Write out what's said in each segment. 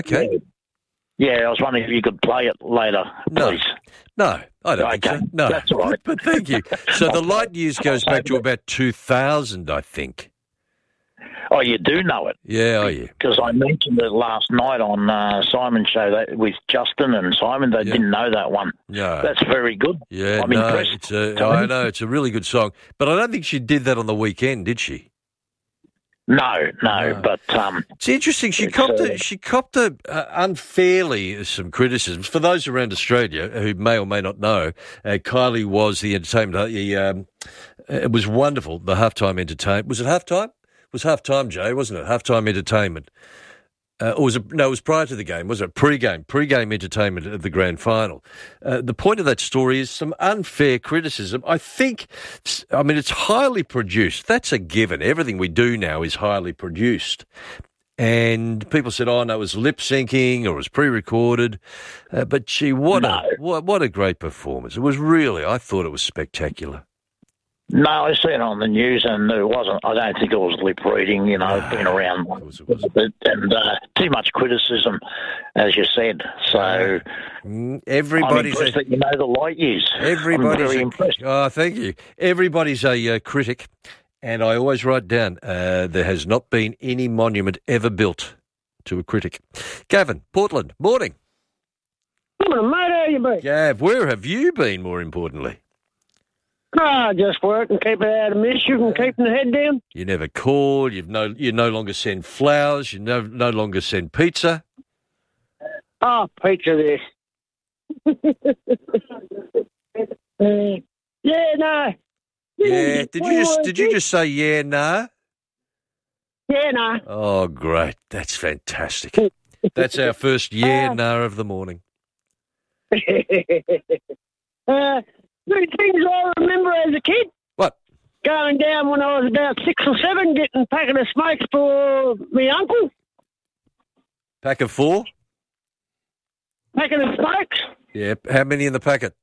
Okay. Yeah, I was wondering if you could play it later, please. No, I don't think so. No, that's all right. But thank you. So the light years goes back to about 2000, I think. Oh, you do know it? Yeah, yeah. Because I mentioned it last night on Simon's show that with Justin and Simon. They didn't know that one. No. That's very good. Yeah, I'm impressed. I know, it's a really good song. But I don't think she did that on the weekend, did she? No, but it's interesting. She copped unfairly some criticisms. For those around Australia who may or may not know, Kylie was the entertainment. It was wonderful. The halftime entertainment. Was it halftime? It was halftime, Jay, wasn't it? Halftime entertainment. Or was it? No, it was prior to the game, wasn't it? Pre-game entertainment of the grand final. The point of that story is some unfair criticism. I mean, it's highly produced. That's a given. Everything we do now is highly produced. And people said, oh, no, it was lip-syncing or it was pre-recorded. But gee, what a great performance. It was really, I thought it was spectacular. No, I see it on the news, and it wasn't. I don't think it was lip reading. You know, been around a bit, and too much criticism, as you said. So everybody's I'm impressed that you know the light years. Everybody's I'm very impressed. Oh, thank you. Everybody's a critic, and I always write down there has not been any monument ever built to a critic. Gavin, Portland, morning. Morning, mate. How you been? Gav, where have you been? More importantly. Just work and keep it out of mischief and keeping the head down. You never call. You no longer send flowers. You no longer send pizza. Oh, pizza this. Yeah, no. Yeah. Did you just say yeah, no? Yeah, no. Oh, great. That's fantastic. That's our first yeah, no of the morning. Three things I remember as a kid. What? Going down when I was about 6 or 7, getting a packet of smokes for my uncle. Pack of 4? Packet of smokes. Yeah. How many in the packet?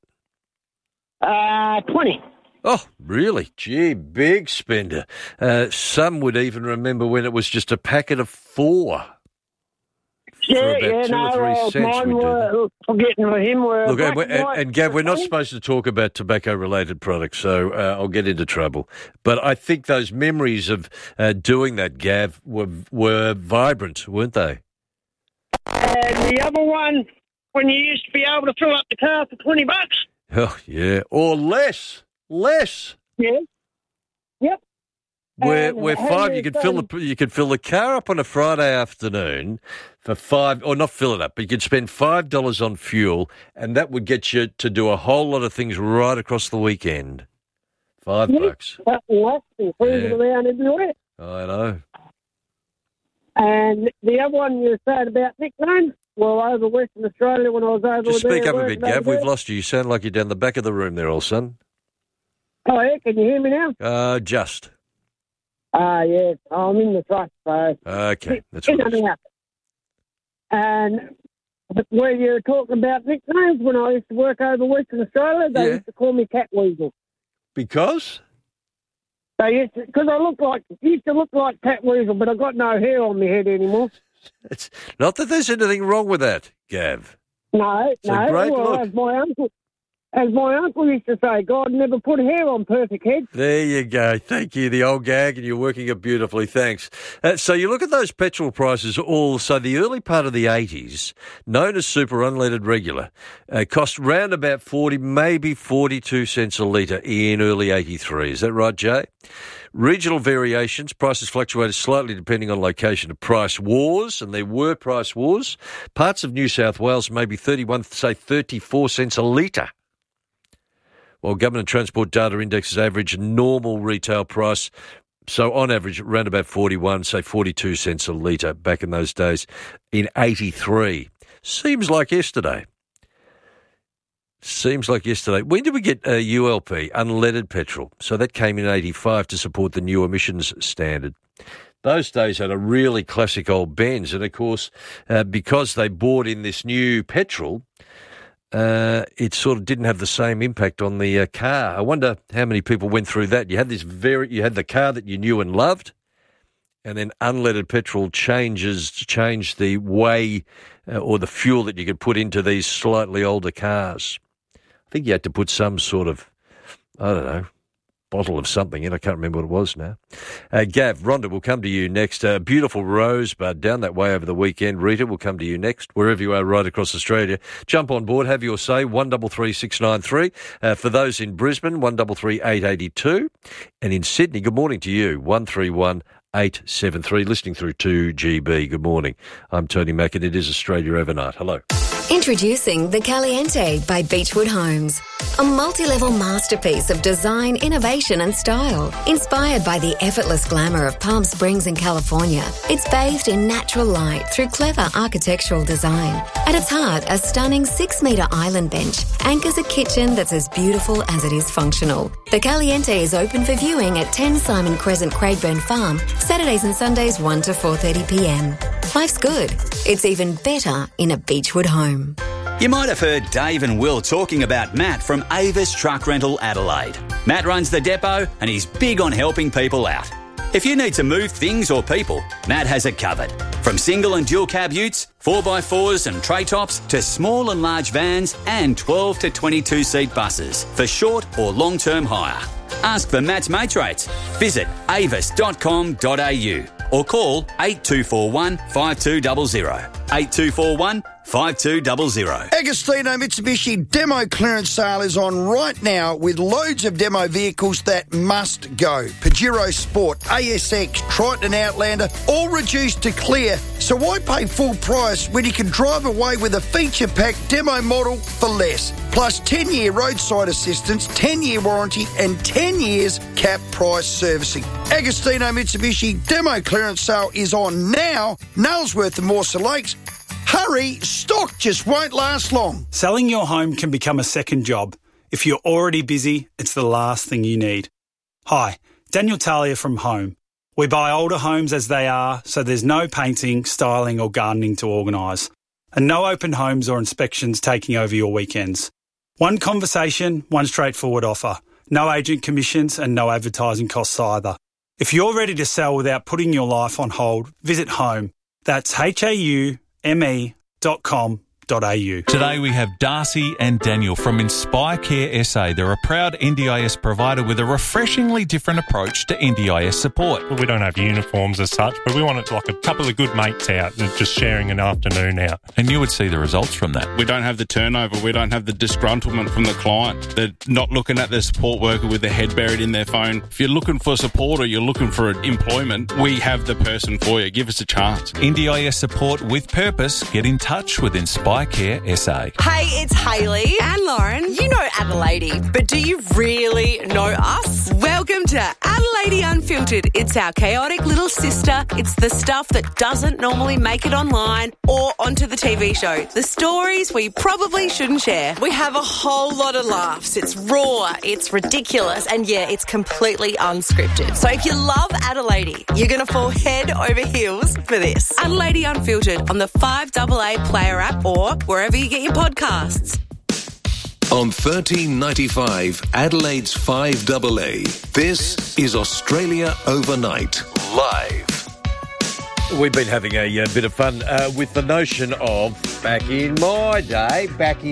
20. Oh, really? Gee, big spender. Some would even remember when it was just a packet of 4. Yeah, 2 or 3 cents. Mine were forgetting for him. Look, and Gav, we're not supposed to talk about tobacco-related products, so I'll get into trouble. But I think those memories of doing that, Gav, were vibrant, weren't they? And the other one, when you used to be able to fill up the car for $20. Oh, yeah, or less. Yeah. Yep. Where 5 you could fill the car up on a Friday afternoon for 5, or not fill it up, but you could spend $5 on fuel, and that would get you to do a whole lot of things right across the weekend. $5. Less and cruising around everywhere. I know. And the other one you said about nicknames, well, over Western Australia when I was over Just there. Speak up a bit, Gav. We've lost you. You sound like you're down the back of the room there, old son. Oh, yeah, can you hear me now? Just. Yeah, I'm in the truck, so... Okay, that's right. And where you're talking about nicknames, when I used to work over Western Australia, they used to call me Cat Weasel. Because? Because I used to look like Cat Weasel, but I've got no hair on my head anymore. It's not that there's anything wrong with that, Gav. No, it's a great look. As my uncle used to say, God never put hair on perfect head. There you go. Thank you. The old gag, and you're working it beautifully. Thanks. So you look at those petrol prices so the early part of the 80s, known as super unleaded regular, cost round about 40, maybe 42 cents a litre in early 83. Is that right, Jay? Regional variations, prices fluctuated slightly depending on location of price wars, and there were price wars. Parts of New South Wales, maybe 34 cents a litre. While government transport data indexes average normal retail price, so on average around about 41, say 42 cents a litre back in those days in 83. Seems like yesterday. When did we get ULP, unleaded petrol? So that came in 85 to support the new emissions standard. Those days had a really classic old Benz, and of course, because they bought in this new petrol, it sort of didn't have the same impact on the car. I wonder how many people went through that. You had the car that you knew and loved, and then unleaded petrol changed the way or the fuel that you could put into these slightly older cars. I think you had to put some sort of, I don't know, bottle of something in. I can't remember what it was now. Gav, Rhonda will come to you next. Beautiful Rosebud down that way over the weekend. Rita will come to you next, wherever you are right across Australia. Jump on board, have your say, 133 693. For those in Brisbane, 133 882. And in Sydney, good morning to you, 131 873. Listening through 2GB. Good morning. I'm Tony Mack and it is Australia Overnight. Hello. Introducing the Caliente by Beechwood Homes. A multi-level masterpiece of design, innovation and style. Inspired by the effortless glamour of Palm Springs in California, it's bathed in natural light through clever architectural design. At its heart, a stunning 6-metre island bench anchors a kitchen that's as beautiful as it is functional. The Caliente is open for viewing at 10 Simon Crescent, Craigburn Farm, Saturdays and Sundays 1 to 4:30pm. Life's good. It's even better in a Beechwood home. You might have heard Dave and Will talking about Matt from Avis Truck Rental Adelaide. Matt runs the depot and he's big on helping people out. If you need to move things or people, Matt has it covered. From single and dual cab utes, 4x4s and tray tops, to small and large vans and 12 to 22 seat buses for short or long-term hire. Ask for Matt's mates rates. Visit avis.com.au or call 8241 5200. 8241 5200. Agostino Mitsubishi demo clearance sale is on right now with loads of demo vehicles that must go. Pajero Sport, ASX, Triton Outlander, all reduced to clear. So why pay full price when you can drive away with a feature-packed demo model for less? Plus 10-year roadside assistance, 10-year warranty and 10 years cap price servicing. Agostino Mitsubishi demo clearance sale is on now. Nailsworth and Morsa Lakes. Hurry, stock just won't last long. Selling your home can become a second job. If you're already busy, it's the last thing you need. Hi, Daniel Talia from Home. We buy older homes as they are, so there's no painting, styling or gardening to organise. And no open homes or inspections taking over your weekends. One conversation, one straightforward offer. No agent commissions and no advertising costs either. If you're ready to sell without putting your life on hold, visit Home. That's HAUME.com.au. Today we have Darcy and Daniel from Inspire Care SA. They're a proud NDIS provider with a refreshingly different approach to NDIS support. We don't have uniforms as such, but we want it to like a couple of good mates out and just sharing an afternoon out. And you would see the results from that. We don't have the turnover. We don't have the disgruntlement from the client. They're not looking at their support worker with their head buried in their phone. If you're looking for support or you're looking for employment, we have the person for you. Give us a chance. NDIS support with purpose. Get in touch with Inspire Care SA. Hey, it's Hayley and Lauren. You know Adelaide, but do you really know us? Welcome to Adelaide Unfiltered. It's our chaotic little sister. It's the stuff that doesn't normally make it online or onto the TV show. The stories we probably shouldn't share. We have a whole lot of laughs. It's raw, it's ridiculous, and yeah, it's completely unscripted. So if you love Adelaide, you're going to fall head over heels for this. Adelaide Unfiltered on the 5AA Player app or wherever you get your podcasts. On 1395 Adelaide's 5AA, this is Australia Overnight, live. We've been having a bit of fun with the notion of back in my day.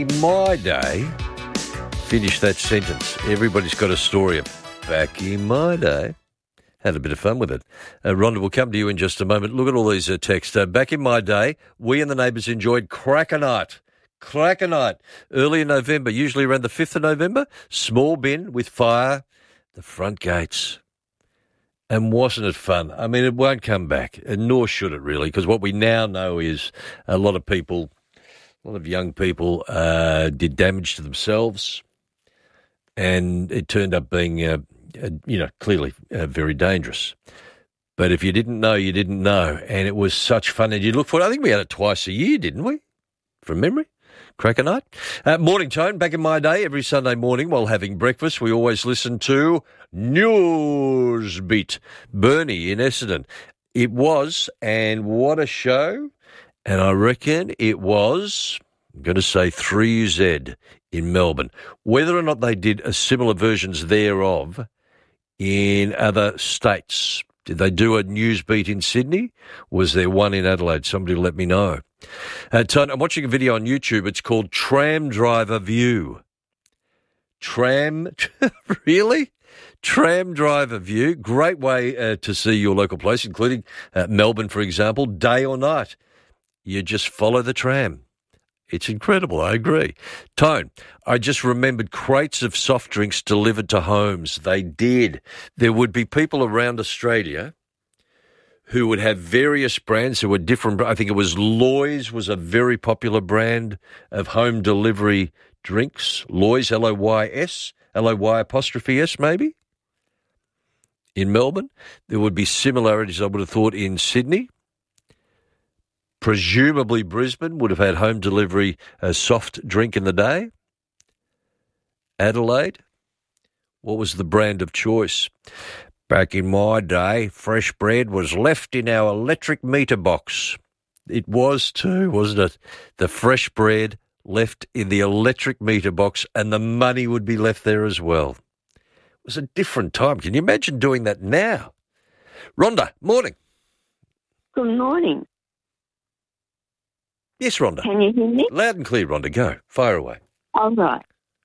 Finish that sentence. Everybody's got a story of back in my day. Had a bit of fun with it. Rhonda, will come to you in just a moment. Look at all these texts. Back in my day, we and the neighbours enjoyed Cracker Night. Cracker Night. Early in November, usually around the 5th of November. Small bin with fire. The front gates. And wasn't it fun? I mean, it won't come back, and nor should it really, because what we now know is a lot of young people did damage to themselves, and it turned up being clearly very dangerous. But if you didn't know, you didn't know. And it was such fun. And you look for it. I think we had it twice a year, didn't we? From memory. Cracker Night. Morning Tone. Back in my day, every Sunday morning while having breakfast, we always listened to Newsbeat. Bernie in Essendon. It was, and what a show. And I reckon it was, I'm going to say 3Z in Melbourne. Whether or not they did a similar versions thereof in other states, Did they do a news beat in Sydney? Was there one in Adelaide? Somebody let me know. Tony, I'm watching a video on YouTube. It's called Tram Driver View. Really? Tram Driver View. Great way to see your local place, including Melbourne, for example, day or night. You just follow the tram. It's incredible, I agree. Tone, I just remembered crates of soft drinks delivered to homes. They did. There would be people around Australia who would have various brands who were different. I think it was Loy's was a very popular brand of home delivery drinks. Loy's, L-O-Y-S, L-O-Y' maybe, in Melbourne. There would be similarities, I would have thought, in Sydney. Presumably Brisbane would have had home delivery, a soft drink in the day. Adelaide, what was the brand of choice? Back in my day, fresh bread was left in our electric meter box. It was too, wasn't it? The fresh bread left in the electric meter box, and the money would be left there as well. It was a different time. Can you imagine doing that now? Rhonda, morning. Good morning. Yes, Rhonda. Can you hear me? Loud and clear, Rhonda. Go. Fire away. All right.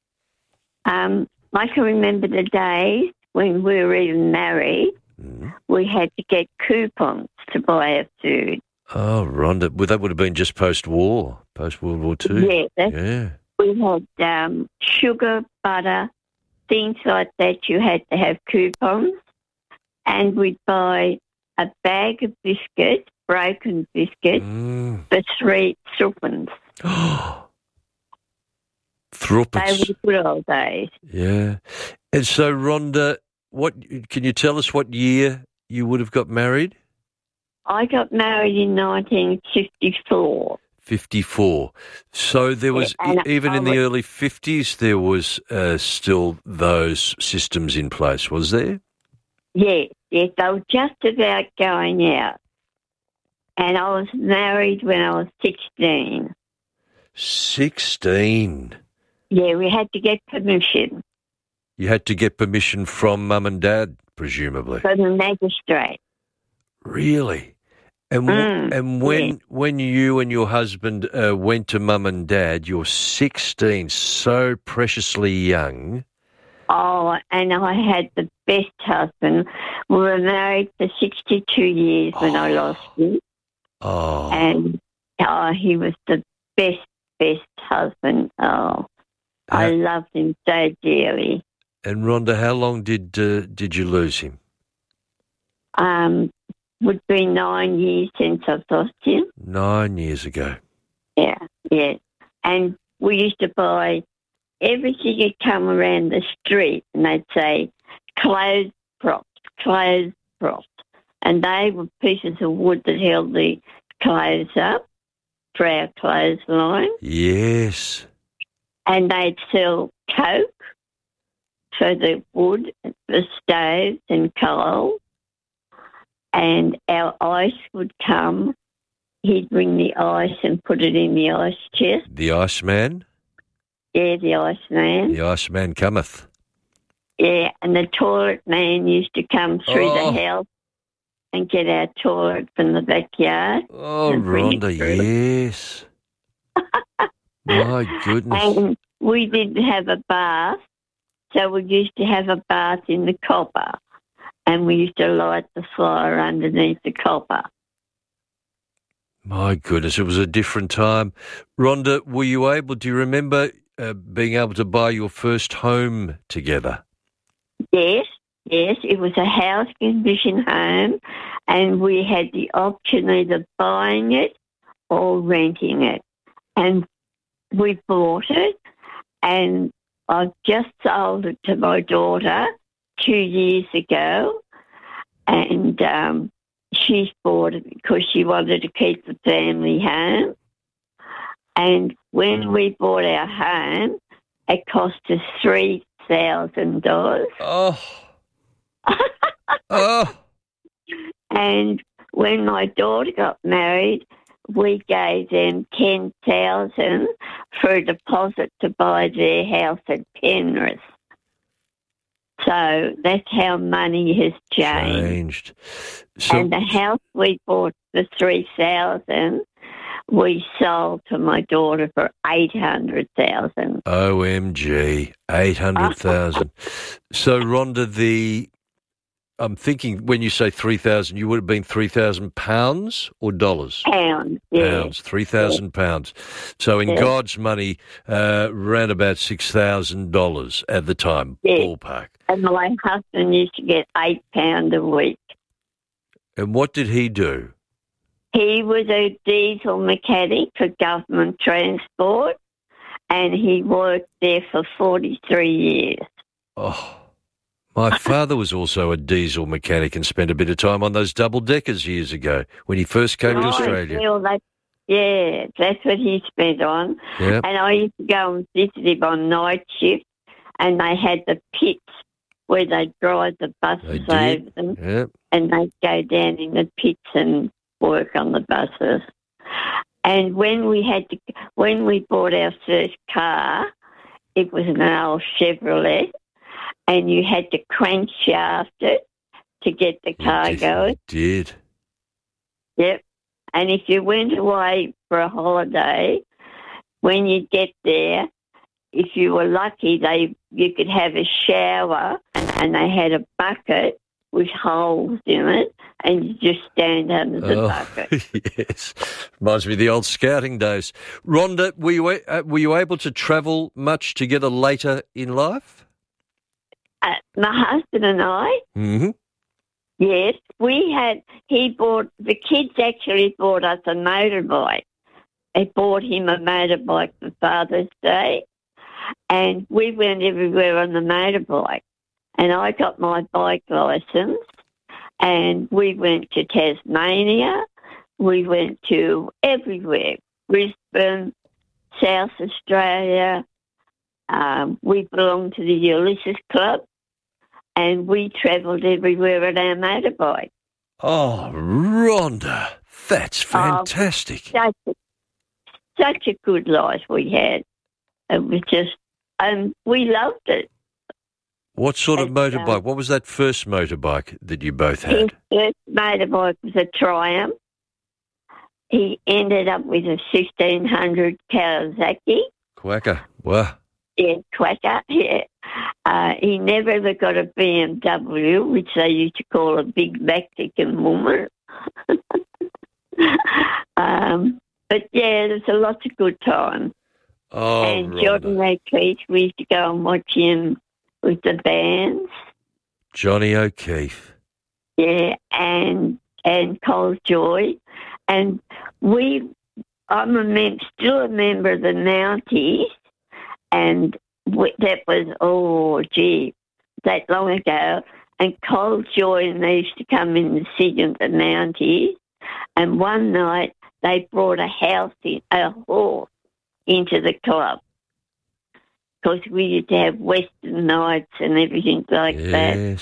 I can remember the days when we were even married. We had to get coupons to buy our food. Oh, Rhonda. Well, that would have been just post-war, post-World War II. Yeah. We had sugar, butter, things like that. You had to have coupons. And we'd buy a bag of biscuits, broken biscuits, for 3 thruppence. Thruppence. They were the good old days. Yeah. And so, Rhonda, can you tell us what year you would have got married? I got married in 1954. 54. So there was, even in the early 50s, there was still those systems in place, was there? Yes, they were just about going out. And I was married when I was 16. 16? Yeah, we had to get permission. You had to get permission from Mum and Dad, presumably? From the magistrate. Really? And when you and your husband went to Mum and Dad, you're 16, so preciously young. Oh, and I had the best husband. We were married for 62 years when I lost him. Oh. And he was the best husband. Oh, I loved him so dearly. And Rhonda, how long did you lose him? Would be 9 years since I've lost him. 9 years ago. Yeah. And we used to buy everything that come around the street, and they'd say clothes props. And they were pieces of wood that held the clothes up for our clothesline. Yes. And they'd sell coke for the wood, for stoves and coal. And our ice would come. He'd bring the ice and put it in the ice chest. The Iceman? Yeah, the Iceman. The Iceman cometh. Yeah, and the toilet man used to come through the house and get our toilet from the backyard. Oh, Rhonda, yes. My goodness. And we didn't have a bath, so we used to have a bath in the copper. And we used to light the fire underneath the copper. My goodness, it was a different time. Rhonda, were you able, do you remember being able to buy your first home together? Yes, it was a house condition home, and we had the option either buying it or renting it. And we bought it, and I've just sold it to my daughter 2 years ago, and she's bought it because she wanted to keep the family home. And when we bought our home, it cost us $3,000. Oh. And when my daughter got married, we gave them $10,000 for a deposit to buy their house at Penrith. So that's how money has changed. So, and the house we bought for $3,000, we sold to my daughter for $800,000. OMG, 800,000. So, Rhonda, I'm thinking when you say 3,000, you would have been 3,000 pounds or dollars? Pounds, yeah. Pounds, 3,000 pounds. So in God's money, around about $6,000 at the time, ballpark. And my husband used to get £8 a week. And what did he do? He was a diesel mechanic for government transport, and he worked there for 43 years. Oh. My father was also a diesel mechanic and spent a bit of time on those double-deckers years ago when he first came to Australia. That's what he spent on. Yep. And I used to go and visit him on night shift, and they had the pits where they'd drive the buses over them, and they'd go down in the pits and work on the buses. And when we bought our first car, it was an old Chevrolet, and you had to crankshaft it to get the car going. Did. Yep. And if you went away for a holiday, when you get there, if you were lucky, you could have a shower, and they had a bucket with holes in it, and you just stand under the bucket. Yes. Reminds me of the old scouting days. Rhonda, were you able to travel much together later in life? My husband and I? Mm-hmm. Yes. The kids actually bought us a motorbike. They bought him a motorbike for Father's Day, and we went everywhere on the motorbike. And I got my bike licence, and we went to Tasmania. We went to everywhere, Brisbane, South Australia. We belonged to the Ulysses Club, and we travelled everywhere on our motorbike. Oh, Rhonda, that's fantastic. Such a good life we had. It was just, we loved it. What sort of motorbike? What was that first motorbike that you both had? His first motorbike was a Triumph. He ended up with a 1600 Kawasaki. Quacker. Wow. Yeah, Quacker, yeah. He never ever got a BMW, which they used to call a big Mexican woman. But, yeah, there's a lot of good times. Oh, and Johnny O'Keefe, we used to go and watch him with the bands. Johnny O'Keefe. Yeah, and Cole Joy. And I'm still a member of the Mounties, and that was, that long ago. And Cole Joy and they used to come in and sing at the Mounties. And one night they brought a horse into the club, because we used to have Western nights and everything like that.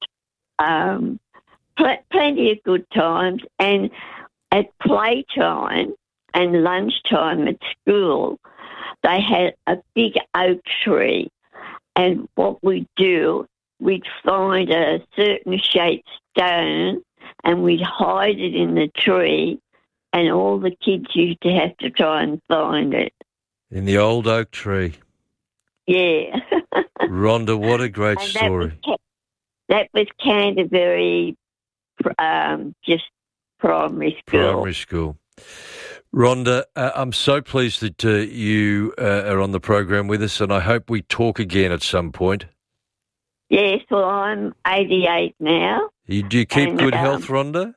Plenty of good times. And at playtime and lunchtime at school, they had a big oak tree. And what we'd do, we'd find a certain shaped stone and we'd hide it in the tree, and all the kids used to have to try and find it. In the old oak tree. Yeah. Rhonda, what a great story. That was Canterbury, just primary school. Primary school. Rhonda, I'm so pleased that you are on the program with us, and I hope we talk again at some point. Yes, well, I'm 88 now. Do you keep good health, Rhonda?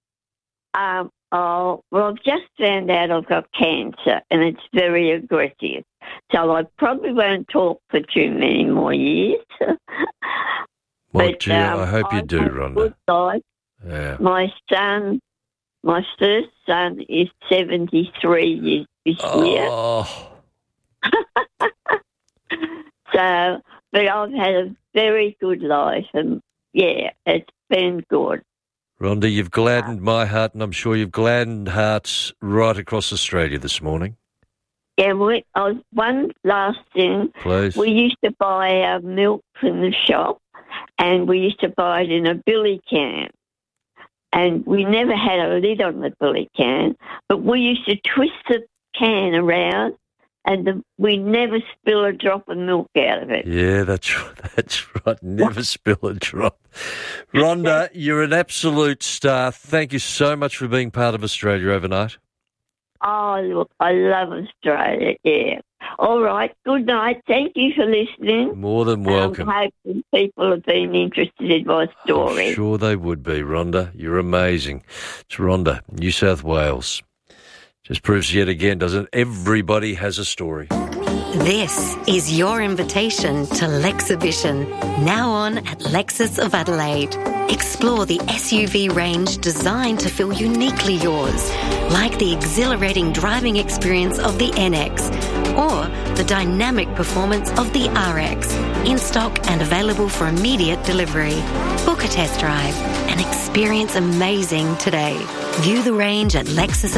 Well, I've just found out I've got cancer, and it's very aggressive. So I probably won't talk for too many more years. But I hope you do, Rhonda. Yeah. My first son is 73 years this year. Oh. But I've had a very good life, and, yeah, it's been good. Rhonda, you've gladdened my heart, and I'm sure you've gladdened hearts right across Australia this morning. Yeah, one last thing. Please. We used to buy our milk from the shop, and we used to buy it in a billy can. And we never had a lid on the billy can, but we used to twist the can around, and we never spill a drop of milk out of it. Yeah, that's right. Never spill a drop. Rhonda, you're an absolute star. Thank you so much for being part of Australia Overnight. Oh, look, I love Australia, yeah. All right, good night. Thank you for listening. More than welcome. I hope people have been interested in my story. I'm sure they would be, Rhonda. You're amazing. It's Rhonda, New South Wales. Just proves yet again, doesn't it? Everybody has a story. This is your invitation to Lexhibition, now on at Lexus of Adelaide. Explore the SUV range designed to feel uniquely yours, like the exhilarating driving experience of the NX or the dynamic performance of the RX, in stock and available for immediate delivery. Book a test drive and experience amazing today. View the range at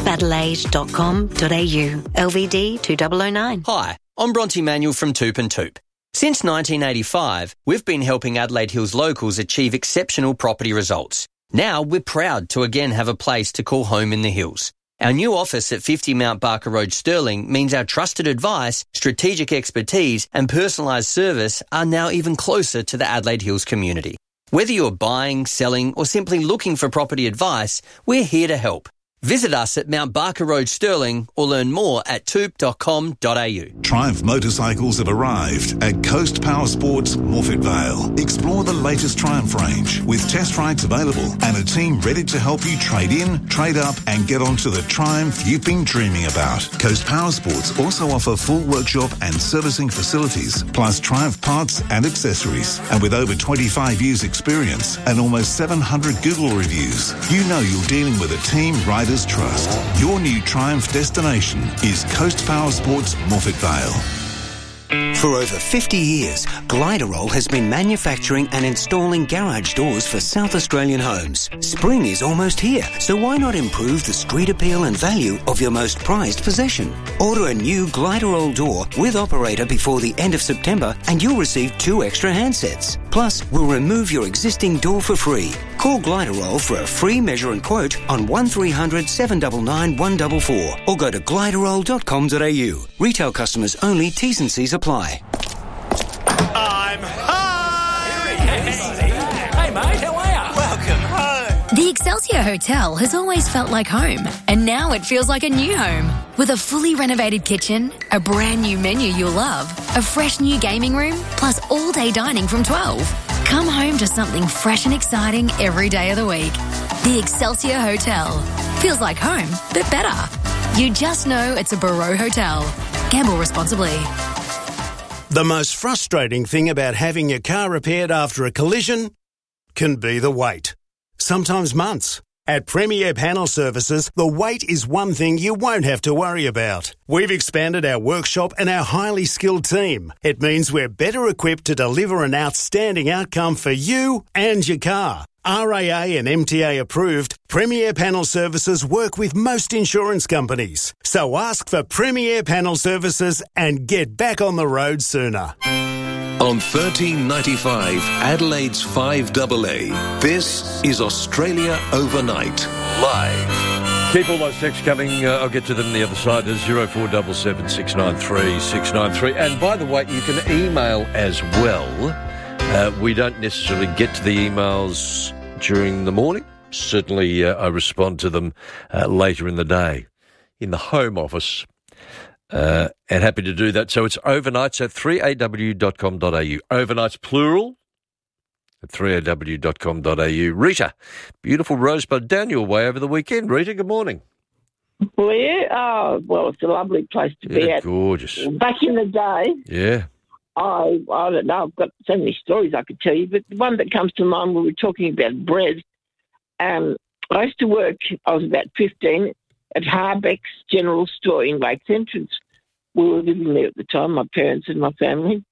lexusofadelaide.com.au. LVD 2009. Hi, I'm Bronte Manuel from Toop and Toop. Since 1985, we've been helping Adelaide Hills locals achieve exceptional property results. Now we're proud to again have a place to call home in the hills. Our new office at 50 Mount Barker Road, Stirling, means our trusted advice, strategic expertise and personalised service are now even closer to the Adelaide Hills community. Whether you're buying, selling or simply looking for property advice, we're here to help. Visit us at Mount Barker Road, Stirling, or learn more at toop.com.au. Triumph motorcycles have arrived at Coast Power Sports, Morfett Vale. Explore the latest Triumph range with test rides available and a team ready to help you trade in, trade up and get onto the Triumph you've been dreaming about. Coast Power Sports also offer full workshop and servicing facilities, plus Triumph parts and accessories. And with over 25 years experience and almost 700 Google reviews, you know you're dealing with a team riders trust. Your new Triumph destination is Coast Power Sports, Morfett Vale. For over 50 years, Gliderol has been manufacturing and installing garage doors for South Australian homes. Spring is almost here, so why not improve the street appeal and value of your most prized possession? Order a new Gliderol door with operator before the end of September and you'll receive 2 extra handsets. Plus, we'll remove your existing door for free. Call Gliderol for a free measure and quote on 1300 799 144 or go to gliderol.com.au. Retail customers only, T's and C's apply. I'm home! Hey mate, how are you? Welcome home! The Excelsior Hotel has always felt like home, and now it feels like a new home. With a fully renovated kitchen, a brand new menu you'll love, a fresh new gaming room, plus all-day dining from 12. Come home to something fresh and exciting every day of the week. The Excelsior Hotel. Feels like home, but better. You just know it's a Barreau Hotel. Gamble responsibly. The most frustrating thing about having your car repaired after a collision can be the wait. Sometimes months. At Premier Panel Services, the wait is one thing you won't have to worry about. We've expanded our workshop and our highly skilled team. It means we're better equipped to deliver an outstanding outcome for you and your car. RAA and MTA approved, Premier Panel Services work with most insurance companies. So ask for Premier Panel Services and get back on the road sooner. On 1395 Adelaide's 5AA, this is Australia Overnight, live. Keep all those texts coming. I'll get to them on the other side. There's 0477 693 693. And by the way, you can email as well. We don't necessarily get to the emails during the morning. Certainly I respond to them later in the day in the Home Office. And happy to do that. So it's overnights at 3aw.com.au. Overnights plural at 3aw.com.au. Rita, beautiful Rosebud down your way over the weekend. Rita, good morning. Well, yeah. Oh, well, it's a lovely place to be at. Gorgeous. Back in the day. Yeah. I don't know. I've got so many stories I could tell you, but the one that comes to mind when we were talking about bread, I used to work, I was about 15, at Harbeck's General Store in Lakes Entrance. We were living there at the time, my parents and my family.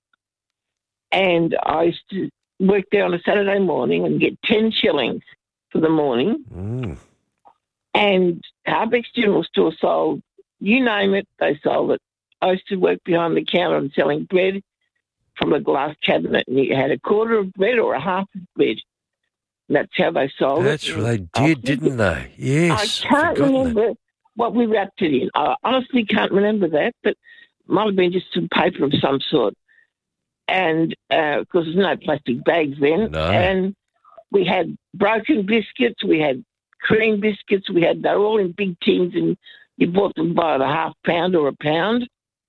And I used to work there on a Saturday morning and get 10 shillings for the morning. Mm. And Harbeck's General Store sold, you name it, they sold it. I used to work behind the counter and selling bread, from a glass cabinet, and you had a quarter of bread or a half of bread. And that's how they sold it. That's what they did, didn't they? Yes. I can't remember what we wrapped it in. I honestly can't remember that, but it might have been just some paper of some sort. And because there's no plastic bags then. No. And we had broken biscuits, we had cream biscuits, they were all in big tins, and you bought them by the half pound or a pound.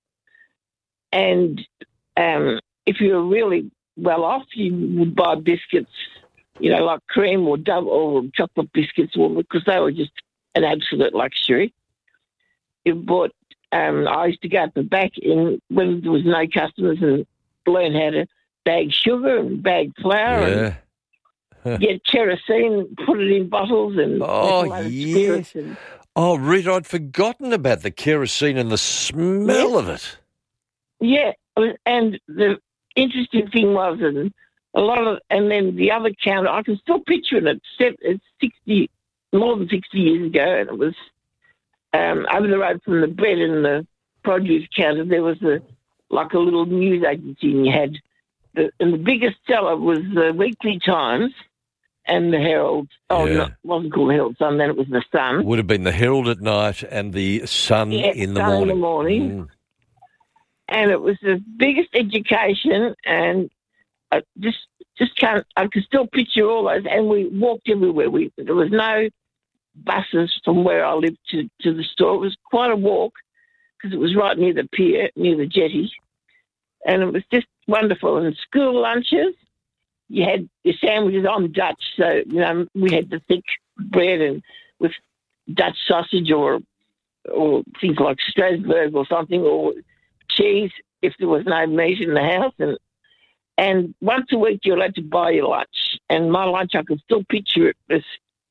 And if you were really well off, you would buy biscuits, like cream or double or chocolate biscuits, because they were just an absolute luxury. You bought. I used to go at the back when there was no customers and learn how to bag sugar and bag flour. Yeah. Get kerosene, put it in bottles, and spirits. And, Rita, I'd forgotten about the kerosene and the smell of it. Yeah, and the interesting thing was, and then the other counter, I can still picture it. It's more than 60 years ago, and it was over the road from the bread and the produce counter. There was a little news agency, and you had, and the biggest seller was the Weekly Times and the Herald. It wasn't called Herald Sun, then it was the Sun. Would have been the Herald at night and the Sun in the morning. In the morning. Mm. And it was the biggest education, and I just can't. I can still picture all those. And we walked everywhere. There was no buses from where I lived to the store. It was quite a walk because it was right near the pier, near the jetty, and it was just wonderful. And school lunches, you had your sandwiches. I'm Dutch, so we had the thick bread and with Dutch sausage or things like Strasbourg or something, or cheese if there was no meat in the house, and once a week you're allowed to buy your lunch. And my lunch, I can still picture it as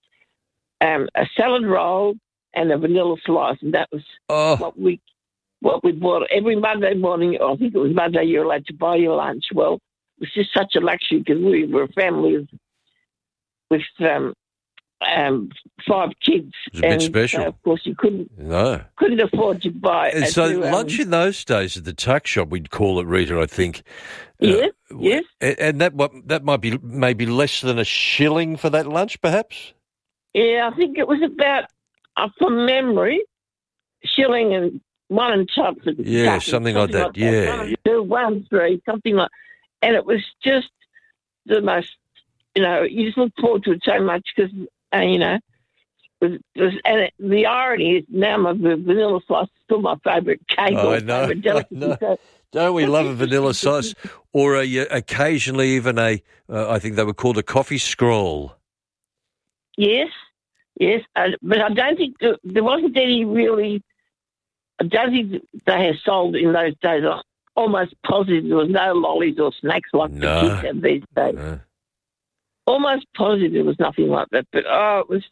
a salad roll and a vanilla slice, and that was what we bought every Monday morning. I think it was Monday. You're allowed to buy your lunch. Well, it was just such a luxury because we were a family with 5 kids. It was a bit special. Of course, you couldn't afford to buy. And so lunch in those days at the tuck shop, we'd call it, Rita, I think. Yes. And that might be maybe less than a shilling for that lunch, perhaps? Yeah, I think it was about, from memory, shilling and 1 and chops. Yeah, something like that. Yeah. 1 and 2, 1 and 3, something like. And it was just the most. You just look forward to it so much because. And the irony is now my vanilla slice is still my favourite cake or favourite delicacy. So, don't we love a vanilla slice? Or occasionally even I think they were called a coffee scroll. Yes. But I don't think there wasn't any really. I don't think they had sold in those days. I'm almost positive there was no lollies or snacks like the kids have these days. No. Almost positive there was nothing like that, but it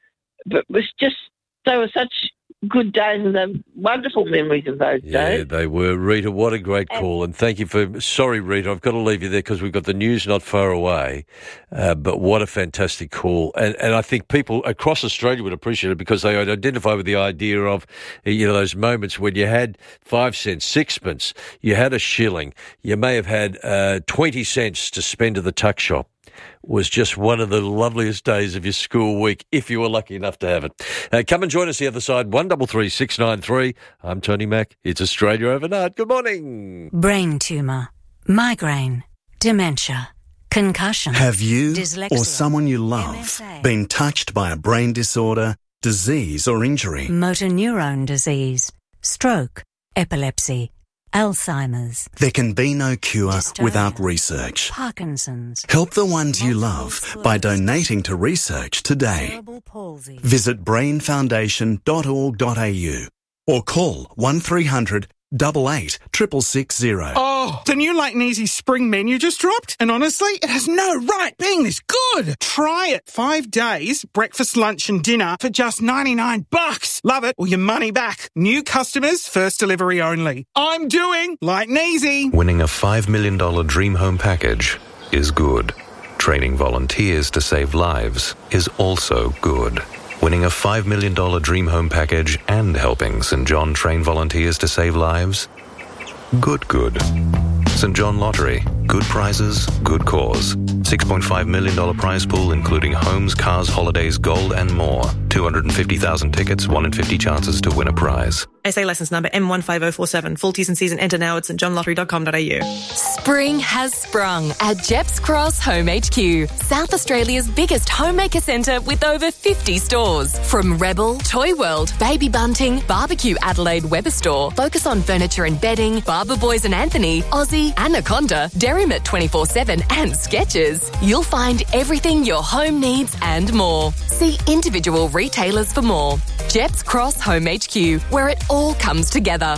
was just, they were such good days and they wonderful memories of those days. Yeah, they were. Rita, what a great call, and thank you for, sorry Rita, I've got to leave you there because we've got the news not far away, but what a fantastic call, and I think people across Australia would appreciate it because they identify with the idea of, those moments when you had 5 cents, 6pence, you had a shilling, you may have had 20 cents to spend at the tuck shop. Was just one of the loveliest days of your school week, if you were lucky enough to have it. Come and join us the other side, 133 693. I'm Tony Mack. It's Australia Overnight. Good morning. Brain tumour, migraine, dementia, concussion. Have you dyslexia, or someone you love MSA, been touched by a brain disorder, disease or injury? Motor neurone disease, stroke, epilepsy, Alzheimer's. There can be no cure dystonia, without research. Parkinson's. Help the ones you love by donating to research today. Cerebral palsy. Visit brainfoundation.org.au or call 1300 88 660. Oh, the new Light and Easy spring menu just dropped, and honestly, it has no right being this good. Try it. 5 days, breakfast, lunch and dinner for just $99. Love it or your money back. New customers, first delivery only. I'm doing Light and Easy. Winning a $5 million dream home package is good. Training volunteers to save lives is also good. Winning a $5 million dream home package and helping St. John train volunteers to save lives? Good. St John Lottery. Good prizes, good cause. $6.5 million prize pool including homes, cars, holidays, gold and more. 250,000 tickets, 1 in 50 chances to win a prize. SA licence number M15047. Full T's and C's and enter now at stjohnlottery.com.au. Spring has sprung at Jeps Cross Home HQ, South Australia's biggest homemaker centre with over 50 stores. From Rebel, Toy World, Baby Bunting, Barbecue Adelaide Weber Store, Focus on Furniture and Bedding, Barber Boys and Anthony, Aussie, Anaconda, Derrimut 24/7 and Skechers. You'll find everything your home needs and more. See individual retailers for more. Jeps Cross Home HQ, where it all comes together.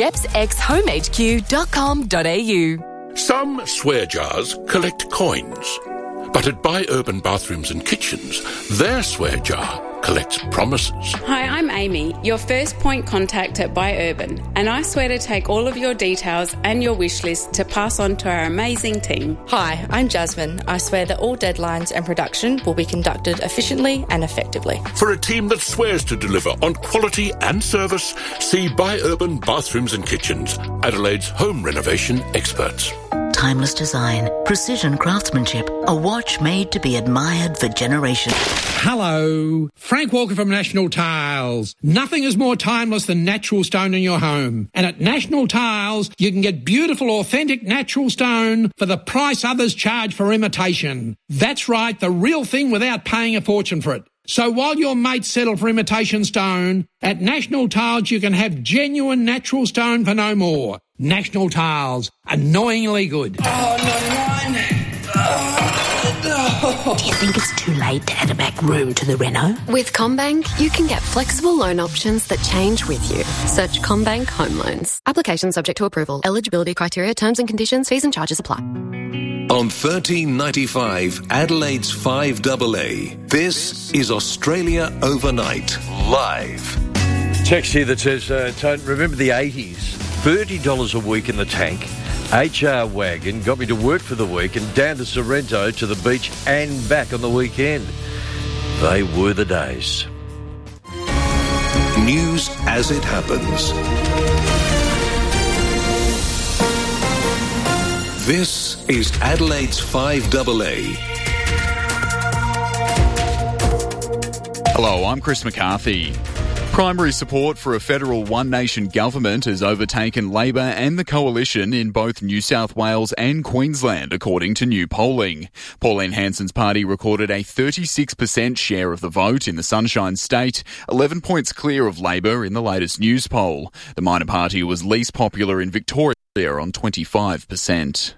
jepsxhomehq.com.au. Some swear jars collect coins, but at Buy Urban Bathrooms and Kitchens, their swear jar collects promises. Hi, I'm Amy, your first point contact at Buy Urban, and I swear to take all of your details and your wish list to pass on to our amazing team. Hi, I'm Jasmine. I swear that all deadlines and production will be conducted efficiently and effectively. For a team that swears to deliver on quality and service, see Buy Urban Bathrooms and Kitchens, Adelaide's home renovation experts. Timeless design, precision craftsmanship, a watch made to be admired for generations. Hello, Frank Walker from National Tiles. Nothing is more timeless than natural stone in your home. And at National Tiles, you can get beautiful, authentic natural stone for the price others charge for imitation. That's right, the real thing without paying a fortune for it. So while your mates settle for imitation stone, at National Tiles you can have genuine natural stone for no more. National Tiles, annoyingly good. Oh, 99. Do you think it's too late to add a back room to the reno? With CommBank, you can get flexible loan options that change with you. Search CommBank Home Loans. Application subject to approval. Eligibility criteria, terms and conditions, fees and charges apply. On 1395 Adelaide's 5AA, this is Australia Overnight, live. Text here that says, Tone, remember the 80s? $30 a week in the tank. HR wagon got me to work for the week and down to Sorrento to the beach and back on the weekend. They were the days. News as it happens. This is Adelaide's 5AA. Hello, I'm Chris McCarthy. Primary support for a federal One Nation government has overtaken Labor and the Coalition in both New South Wales and Queensland, according to new polling. Pauline Hanson's party recorded a 36% share of the vote in the Sunshine State, 11 points clear of Labor in the latest news poll. The minor party was least popular in Victoria on 25%.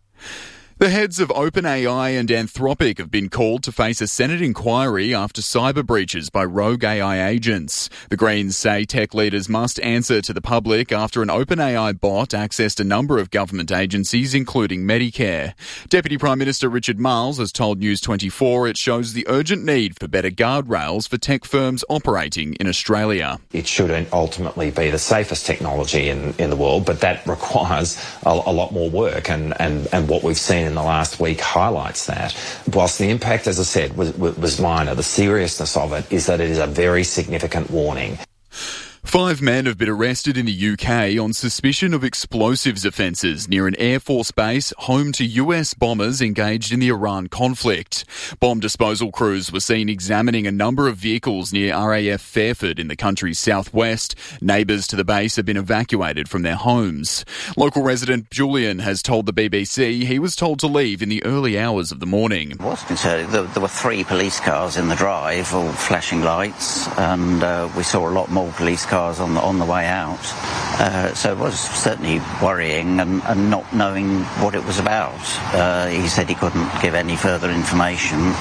The heads of OpenAI and Anthropic have been called to face a Senate inquiry after cyber breaches by rogue AI agents. The Greens say tech leaders must answer to the public after an OpenAI bot accessed a number of government agencies, including Medicare. Deputy Prime Minister Richard Marles has told News 24 it shows the urgent need for better guardrails for tech firms operating in Australia. It should ultimately be the safest technology in the world, but that requires a lot more work, and what we've seen in the last week highlights that. Whilst the impact, as I said, was minor, the seriousness of it is that it is a very significant warning. 5 men have been arrested in the UK on suspicion of explosives offences near an Air Force base home to US bombers engaged in the Iran conflict. Bomb disposal crews were seen examining a number of vehicles near RAF Fairford in the country's southwest. Neighbours to the base have been evacuated from their homes. Local resident Julian has told the BBC he was told to leave in the early hours of the morning. I was concerned. There were 3 police cars in the drive, all flashing lights, and we saw a lot more police cars on the way out. So it was certainly worrying and not knowing what it was about. He said he couldn't give any further information.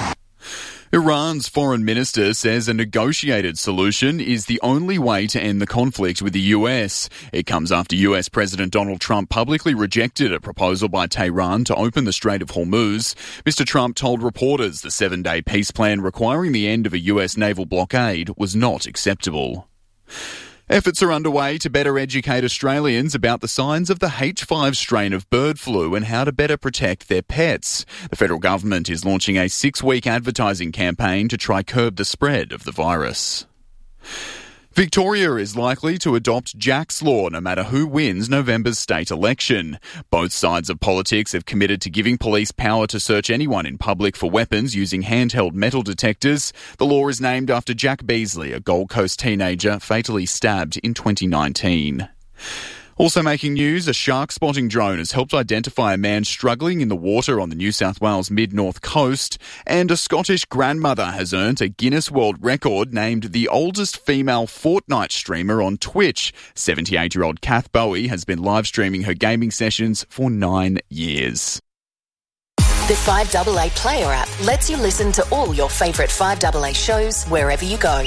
Iran's foreign minister says a negotiated solution is the only way to end the conflict with the US. It comes after US President Donald Trump publicly rejected a proposal by Tehran to open the Strait of Hormuz. Mr. Trump told reporters the 7-day peace plan requiring the end of a US naval blockade was not acceptable. Efforts are underway to better educate Australians about the signs of the H5 strain of bird flu and how to better protect their pets. The federal government is launching a 6-week advertising campaign to try curb the spread of the virus. Victoria is likely to adopt Jack's Law no matter who wins November's state election. Both sides of politics have committed to giving police power to search anyone in public for weapons using handheld metal detectors. The law is named after Jack Beasley, a Gold Coast teenager fatally stabbed in 2019. Also making news, a shark spotting drone has helped identify a man struggling in the water on the New South Wales mid-north coast, and a Scottish grandmother has earned a Guinness World Record named the oldest female Fortnite streamer on Twitch. 78-year-old Kath Bowie has been live streaming her gaming sessions for 9 years. The 5AA Player app lets you listen to all your favourite 5AA shows wherever you go.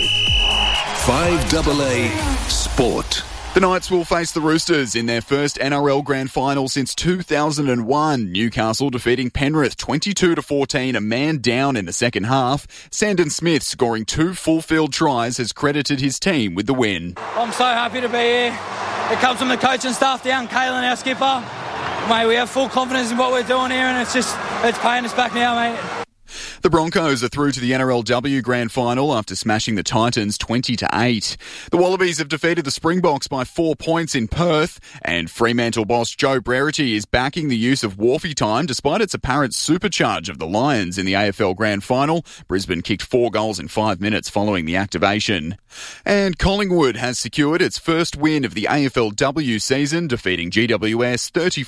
5AA Sport. The Knights will face the Roosters in their first NRL Grand Final since 2001. Newcastle defeating Penrith 22-14, a man down in the second half. Sandon Smith scoring 2 full-field tries has credited his team with the win. I'm so happy to be here. It comes from the coaching staff down, Kalen, our skipper. Mate, we have full confidence in what we're doing here, and it's paying us back now, mate. The Broncos are through to the NRLW Grand Final after smashing the Titans 20-8. The Wallabies have defeated the Springboks by 4 points in Perth, and Fremantle boss Joe Brereton is backing the use of Wharfie time despite its apparent supercharge of the Lions in the AFL Grand Final. Brisbane kicked 4 goals in 5 minutes following the activation. And Collingwood has secured its first win of the AFLW season, defeating GWS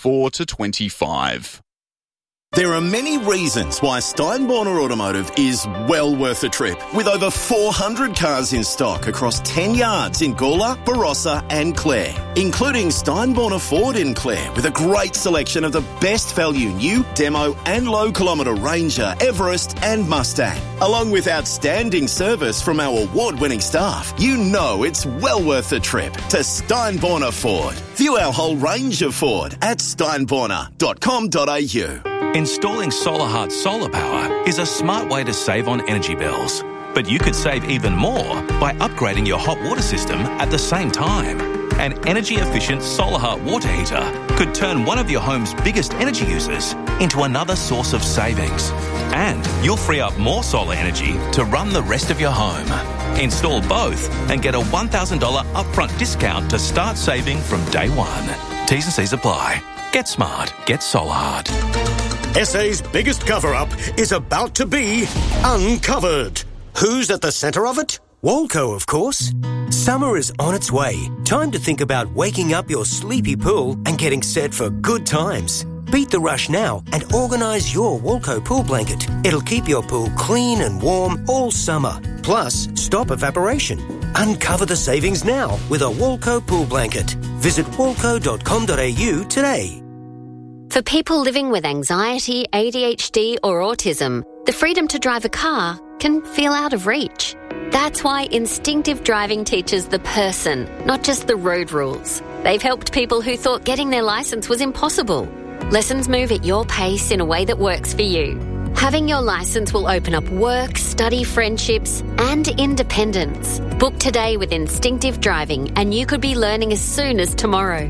34-25. There are many reasons why Steinborner Automotive is well worth a trip. With over 400 cars in stock across 10 yards in Gawler, Barossa and Clare, including Steinborner Ford in Clare with a great selection of the best value new, demo and low kilometre Ranger, Everest and Mustang. Along with outstanding service from our award-winning staff, you know it's well worth a trip to Steinborner Ford. View our whole range of Ford at steinborner.com.au. Installing SolarHeart solar power is a smart way to save on energy bills. But you could save even more by upgrading your hot water system at the same time. An energy-efficient SolarHeart water heater could turn one of your home's biggest energy users into another source of savings. And you'll free up more solar energy to run the rest of your home. Install both and get a $1,000 upfront discount to start saving from day one. T's and C's apply. Get smart. Get SolarHeart. SA's biggest cover-up is about to be uncovered. Who's at the centre of it? Walco, of course. Summer is on its way. Time to think about waking up your sleepy pool and getting set for good times. Beat the rush now and organise your Walco pool blanket. It'll keep your pool clean and warm all summer. Plus, stop evaporation. Uncover the savings now with a Walco pool blanket. Visit walco.com.au today. For people living with anxiety, ADHD or autism, the freedom to drive a car can feel out of reach. That's why Instinctive Driving teaches the person, not just the road rules. They've helped people who thought getting their licence was impossible. Lessons move at your pace in a way that works for you. Having your licence will open up work, study, friendships and independence. Book today with Instinctive Driving and you could be learning as soon as tomorrow.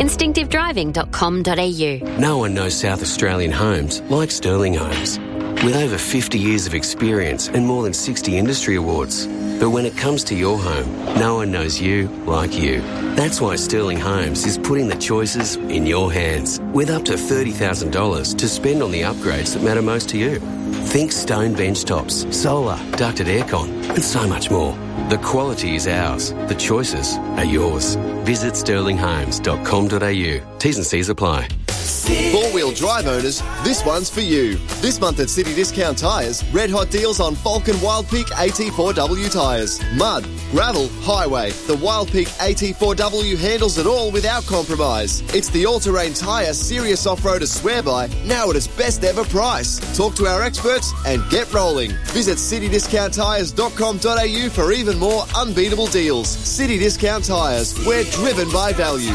instinctivedriving.com.au. No one knows South Australian homes like Sterling Homes. With over 50 years of experience and more than 60 industry awards. But when it comes to your home, no one knows you like you. That's why Sterling Homes is putting the choices in your hands, with up to $30,000 to spend on the upgrades that matter most to you. Think stone bench tops, solar, ducted aircon, and so much more. The quality is ours. The choices are yours. Visit sterlinghomes.com.au. T's and C's apply. Four-wheel drive owners, this one's for you. This month at City Discount Tyres, red hot deals on Falcon Wild Peak AT4W tyres. Mud, gravel, highway. The Wild Peak AT4W handles it all without compromise. It's the all-terrain tyre serious off-roaders swear by, now at its best ever price. Talk to our experts and get rolling. Visit citydiscounttires.com.au for even more unbeatable deals. City Discount Tyres, we're driven by value.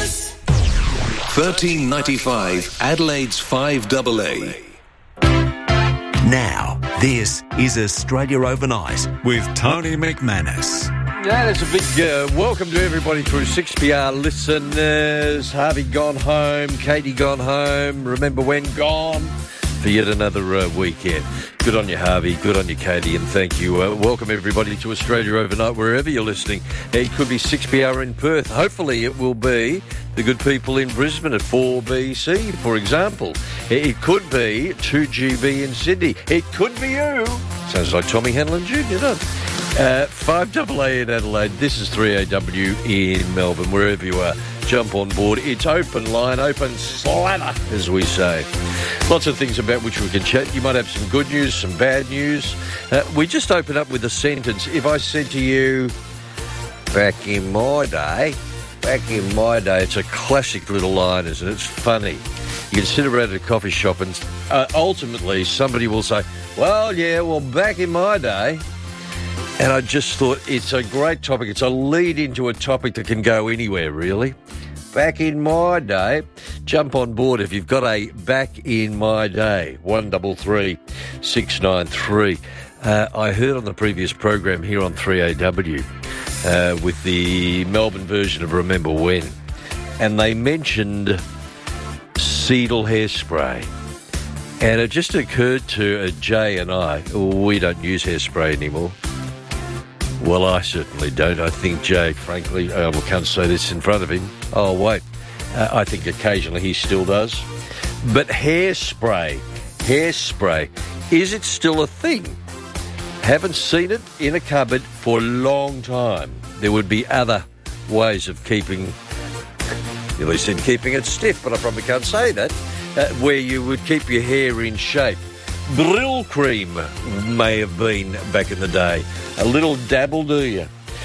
$13.95 Adelaide's 5AA. Now, this is Australia Overnight with Tony McManus. Yeah, there's a big welcome to everybody through 6PR listeners. Harvey gone home, Katie gone home, remember when gone. for yet another weekend. Good on you, Harvey. Good on you, Katie, and thank you. Welcome everybody to Australia Overnight, wherever you're listening. It could be 6 p.m. in Perth. Hopefully it will be the good people in Brisbane at 4 BC, for example. It could be 2 GB in Sydney. It could be you. Sounds like Tommy Hanlon Jr., doesn't it? 5AA in Adelaide. This is 3AW in Melbourne, wherever you are. Jump on board. It's open line, open slather, as we say. Lots of things about which we can chat. You might have some good news, some bad news. We just open up with a sentence. If I said to you, back in my day, it's a classic little line, isn't it? It's funny. You can sit around at a coffee shop and ultimately somebody will say, well, back in my day. And I just thought it's a great topic. It's a lead into a topic that can go anywhere, really. Back in my day. Jump on board if you've got a back in my day. 133 693. I heard on the previous program here on 3AW with the Melbourne version of Remember When, and they mentioned Seidel hairspray. And it just occurred to Jay and I, we don't use hairspray anymore. Well, I certainly don't. I think Jay, frankly, I can't say this in front of him. Oh, wait. I think occasionally he still does. But hairspray, is it still a thing? Haven't seen it in a cupboard for a long time. There would be other ways of keeping, at least in keeping it stiff, but I probably can't say that, where you would keep your hair in shape. Brill cream may have been back in the day. A little dabble, do you?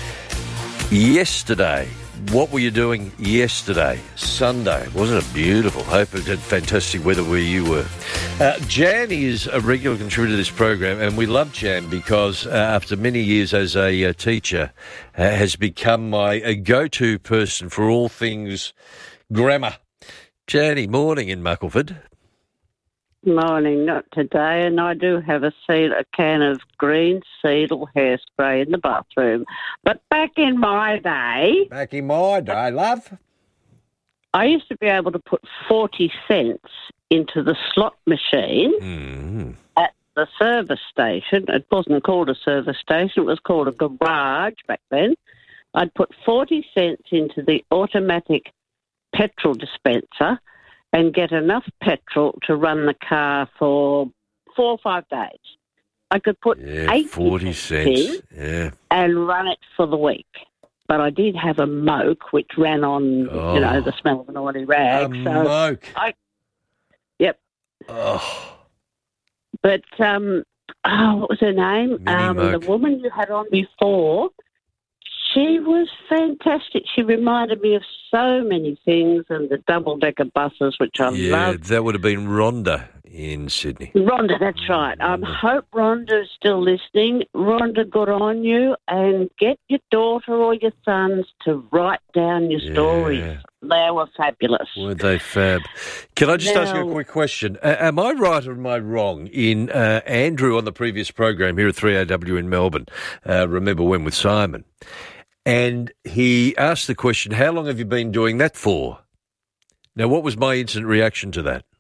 Yesterday, what were you doing yesterday? Sunday. Wasn't it beautiful? Hope it had fantastic weather where you were. Jan is a regular contributor to this program, and we love Jan because after many years as a teacher, has become my go-to person for all things grammar. Janie, morning in Muckleford. Morning, not today, and I do have a can of green Seidel hairspray in the bathroom. But back in my day, love, I used to be able to put 40 cents into the slot machine at the service station. It wasn't called a service station, it was called a garage back then. I'd put 40 cents into the automatic petrol dispenser and get enough petrol to run the car for 4 or 5 days. I could put 40 cents in and run it for the week. But I did have a moke which ran on, the smell of an oily rag. Moke. Yep. Oh. But, what was her name? The woman you had on before, she was fantastic. She reminded me of so many things, and the double-decker buses, which I loved. Yeah, that would have been Rhonda in Sydney. Rhonda, that's right. I hope Rhonda's still listening. Rhonda, good on you, and get your daughter or your sons to write down your stories. They were fabulous. Weren't they fab? Can I just ask you a quick question? Am I right or am I wrong in Andrew on the previous program here at 3AW in Melbourne, Remember When with Simon? And he asked the question, how long have you been doing that for? Now, what was my instant reaction to that?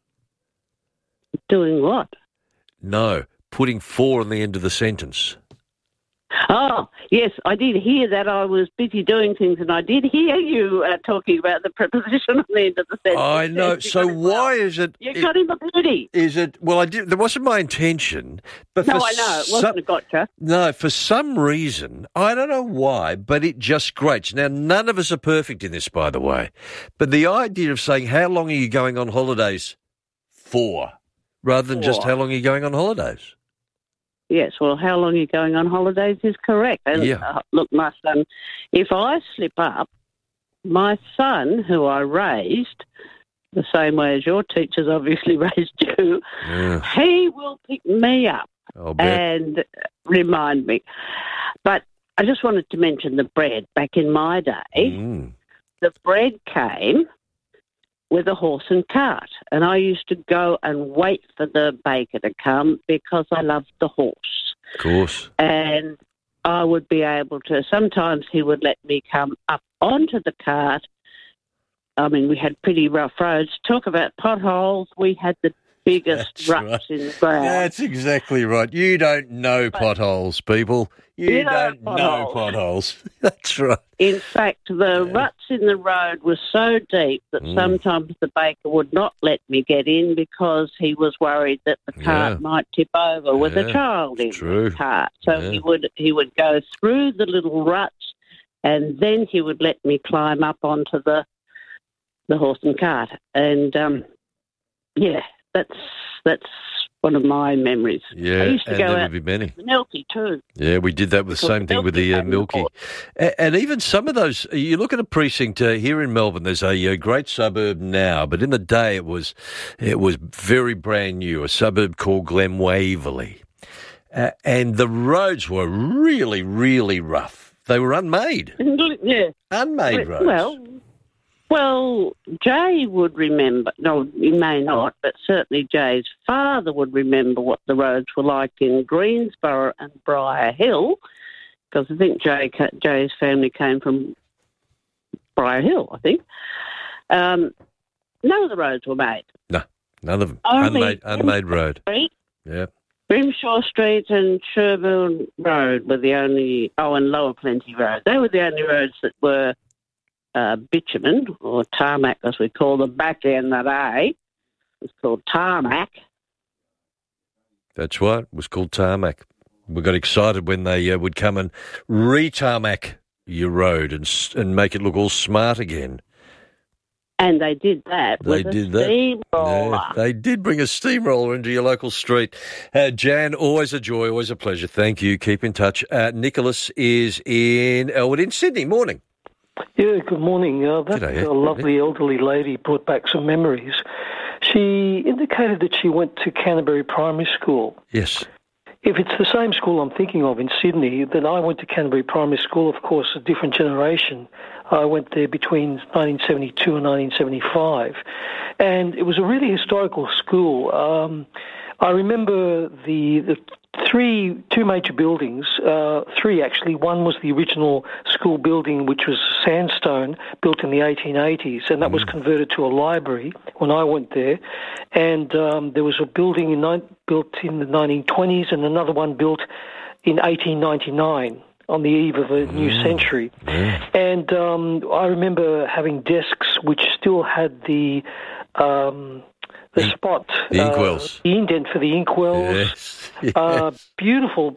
Doing what? No, putting 4 on the end of the sentence. Oh, yes, I did hear that. I was busy doing things, and I did hear you talking about the preposition on the end of the sentence. I know. So why is it... You got him a beauty. Is it... Well, I did. That wasn't my intention. But no, I know. It wasn't a gotcha. No, for some reason, I don't know why, but it just grates. Now, none of us are perfect in this, by the way. But the idea of saying, how long are you going on holidays for, rather than just how long are you going on holidays? Yes, well, how long you're going on holidays is correct. And look, my son, if I slip up, my son, who I raised the same way as your teachers obviously raised you, he will pick me up and remind me. But I just wanted to mention the bread. Back in my day, the bread came with a horse and cart, and I used to go and wait for the baker to come because I loved the horse. Of course. And I would be able to, sometimes he would let me come up onto the cart. I mean, we had pretty rough roads. Talk about potholes. We had the biggest ruts in the ground. That's exactly right. You don't know potholes, people. You don't know potholes. That's right. In fact, the ruts in the road were so deep that sometimes the baker would not let me get in because he was worried that the cart might tip over with a child in the cart. So he would go through the little ruts, and then he would let me climb up onto the horse and cart. And that's one of my memories. Yeah, I used to and go there out would be many. to the Milky too. Yeah, we did that with the same thing with the Milky. And even some of those, you look at a precinct here in Melbourne, there's a great suburb now, but in the day it was very brand new, a suburb called Glen Waverley. And the roads were really, really rough. They were unmade. Yeah. Unmade roads. Well, Jay would remember. No, he may not, but certainly Jay's father would remember what the roads were like in Greensborough and Briar Hill, because I think Jay's family came from Briar Hill, I think. None of the roads were made. No, none of them. Unmade road. Street, yeah. Grimshaw Street and Sherburne Road were the only, and Lower Plenty Road. They were the only roads that were bitumen, or tarmac as we call them back in the day. It was called tarmac. That's right, it was called tarmac. We got excited when they would come and re-tarmac your road and make it look all smart again. And they did that with a steamroller. Yeah, they did bring a steamroller into your local street. Jan, always a joy, always a pleasure. Thank you. Keep in touch. Nicholas is in Elwood in Sydney. Morning. Yeah, good morning. G'day, lovely elderly lady brought back some memories. She indicated that she went to Canterbury Primary School. Yes. If it's the same school I'm thinking of in Sydney, then I went to Canterbury Primary School, of course, a different generation. I went there between 1972 and 1975. And it was a really historical school. I remember the two major buildings, three actually. One was the original school building, which was sandstone, built in the 1880s, and that was converted to a library when I went there. And there was a building built in the 1920s and another one built in 1899 on the eve of a new century. And I remember having desks which still had the spot, the inkwells, the indent for the inkwells. Yes. Beautiful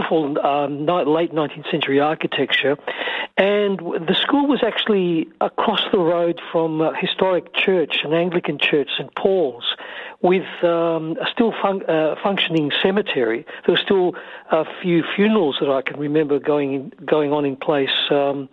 late 19th century architecture. And the school was actually across the road from a historic church, an Anglican church, St. Paul's, with a still functioning cemetery. There were still a few funerals that I can remember going on in place. And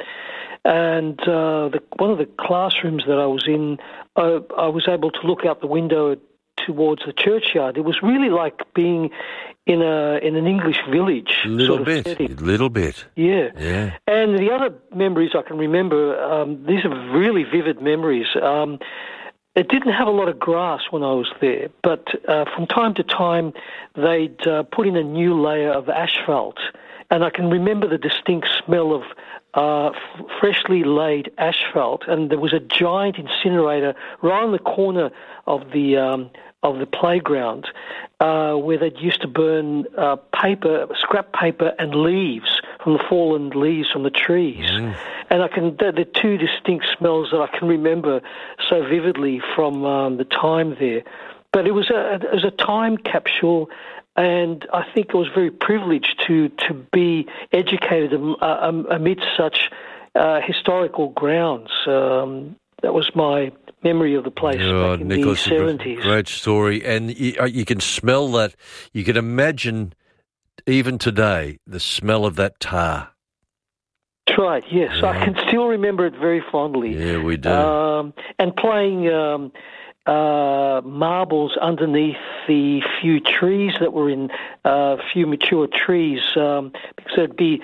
one of the classrooms that I was in, I was able to look out the window towards the churchyard. It was really like being in an English village. Little bit. Yeah. And the other memories I can remember, these are really vivid memories. It didn't have a lot of grass when I was there, but from time to time they'd put in a new layer of asphalt, and I can remember the distinct smell of freshly laid asphalt, and there was a giant incinerator right on the corner of the playground where they used to burn scrap paper and leaves from the fallen leaves from the trees. And the two distinct smells that I can remember so vividly from the time there. But it was a time capsule. And I think I was very privileged to be educated amidst such historical grounds. That was my memory of the place back in Nicholas, the 70s. Great story. And you can smell that. You can imagine, even today, the smell of that tar. That's right, yes. Yeah. I can still remember it very fondly. Yeah, we do. And playing marbles underneath the few trees that were in few mature trees, because there'd be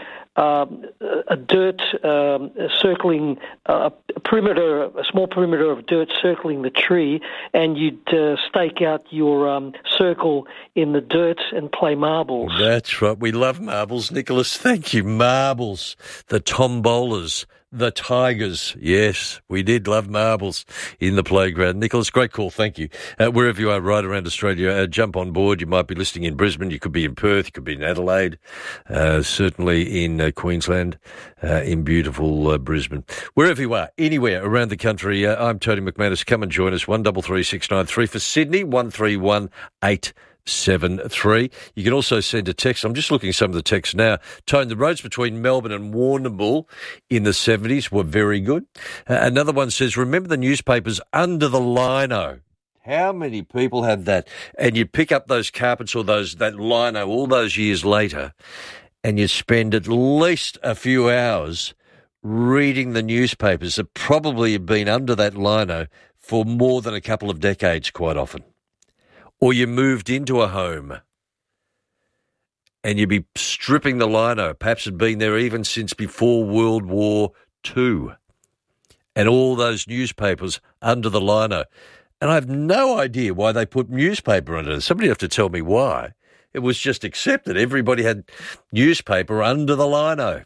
a dirt circling a small perimeter of dirt circling the tree, and you'd stake out your circle in the dirt and play marbles. That's right. We love marbles, Nicholas. Thank you. Marbles, the tombolas, the Tigers. Yes, we did love marbles in the playground. Nicholas, great call. Thank you. Wherever you are right around Australia, jump on board. You might be listening in Brisbane. You could be in Perth. You could be in Adelaide. Certainly in Queensland, in beautiful Brisbane. Wherever you are, anywhere around the country, I'm Tony McManus. Come and join us. 133693 for Sydney, 131873. You can also send a text. I'm just looking at some of the texts now. Tone, the roads between Melbourne and Warrnambool in the 70s were very good. Another one says, remember the newspapers under the lino? How many people had that? And you'd pick up those carpets or that lino all those years later, and you'd spend at least a few hours reading the newspapers that probably had been under that lino for more than a couple of decades quite often. Or you moved into a home and you'd be stripping the lino, perhaps had been there even since before World War II, and all those newspapers under the lino. And I have no idea why they put newspaper under it. Somebody have to tell me why. It was just accepted. Everybody had newspaper under the lino.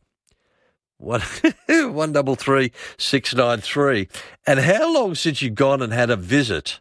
133693. And how long since you've gone and had a visit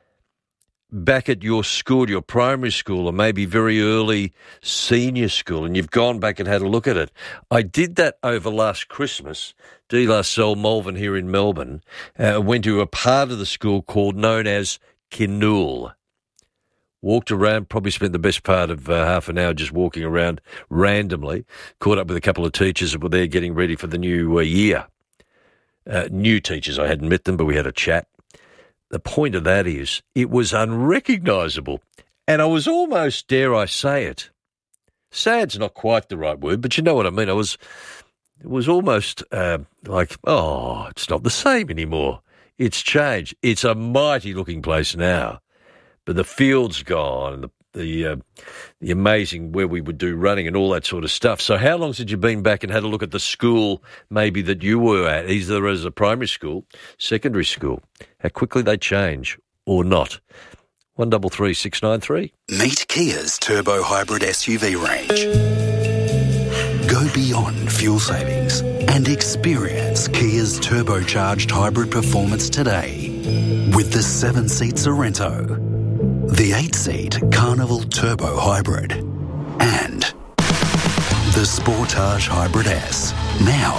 back at your school, your primary school, or maybe very early senior school, and you've gone back and had a look at it? I did that over last Christmas. De La Salle Malvern here in Melbourne went to a part of the school known as Kinnoul. Walked around, probably spent the best part of half an hour just walking around randomly. Caught up with a couple of teachers that were there getting ready for the new year. New teachers, I hadn't met them, but we had a chat. The point of that is it was unrecognisable. And I was almost, dare I say it, sad's not quite the right word, but you know what I mean. It was almost like, oh, it's not the same anymore. It's changed. It's a mighty looking place now. But the field's gone, and the amazing where we would do running and all that sort of stuff. So how long since you've been back and had a look at the school maybe that you were at, either as a primary school, secondary school? How quickly they change or not? 133693. Meet Kia's Turbo Hybrid SUV range. Go beyond fuel savings and experience Kia's turbocharged hybrid performance today with the 7-seat Sorento, the 8-seat Carnival Turbo Hybrid, and the Sportage Hybrid S. Now,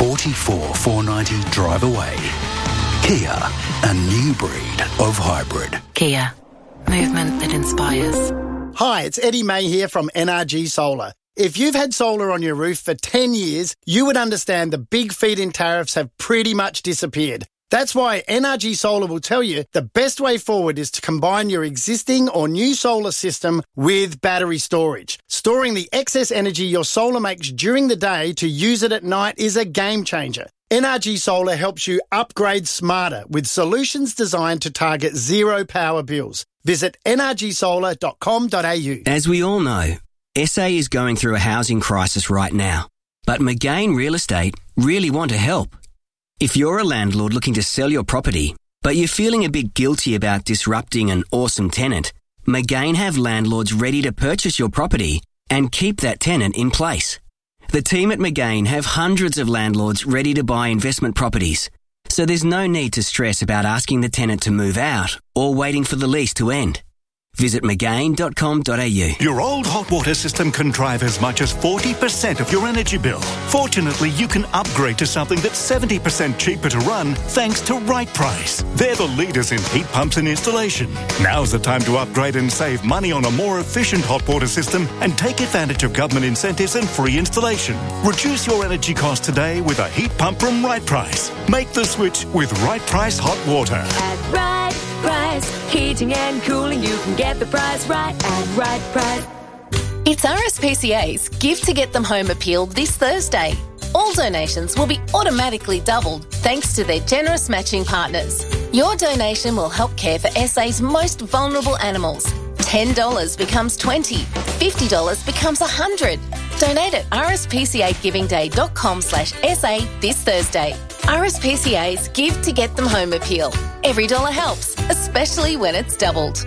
44,490 drive away. Kia, a new breed of hybrid. Kia, movement that inspires. Hi, it's Eddie May here from NRG Solar. If you've had solar on your roof for 10 years, you would understand the big feed-in tariffs have pretty much disappeared. That's why NRG Solar will tell you the best way forward is to combine your existing or new solar system with battery storage. Storing the excess energy your solar makes during the day to use it at night is a game changer. NRG Solar helps you upgrade smarter with solutions designed to target zero power bills. Visit nrgsolar.com.au. As we all know, SA is going through a housing crisis right now, but McGain Real Estate really want to help. If you're a landlord looking to sell your property, but you're feeling a bit guilty about disrupting an awesome tenant, McGain have landlords ready to purchase your property and keep that tenant in place. The team at McGain have hundreds of landlords ready to buy investment properties, so there's no need to stress about asking the tenant to move out or waiting for the lease to end. Visit McGain.com.au. Your old hot water system can drive as much as 40% of your energy bill. Fortunately, you can upgrade to something that's 70% cheaper to run thanks to Right Price. They're the leaders in heat pumps and installation. Now's the time to upgrade and save money on a more efficient hot water system and take advantage of government incentives and free installation. Reduce your energy costs today with a heat pump from Right Price. Make the switch with Right Price Hot Water. At Right Price, heating and cooling, you can get the price right at Right Price. It's RSPCA's Give to Get Them Home appeal this Thursday. All donations will be automatically doubled thanks to their generous matching partners. Your donation will help care for SA's most vulnerable animals. $10 becomes $20, $50 becomes $100. Donate at rspcagivingday.com/SA this Thursday. RSPCA's Give to Get Them Home appeal. Every dollar helps, especially when it's doubled.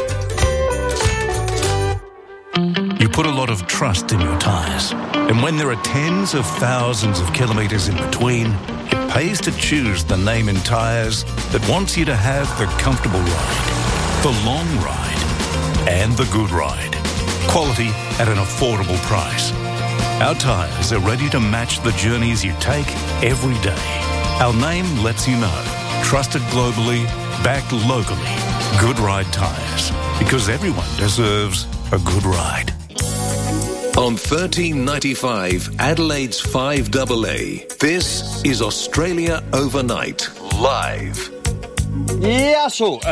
You put a lot of trust in your tyres. And when there are tens of thousands of kilometres in between, pays to choose the name in tyres that wants you to have the comfortable ride, the long ride, and the good ride. Quality at an affordable price. Our tyres are ready to match the journeys you take every day. Our name lets you know. Trusted globally, backed locally. Good Ride Tyres. Because everyone deserves a good ride. On 1395 Adelaide's 5AA, this is Australia Overnight, live. Yeah, so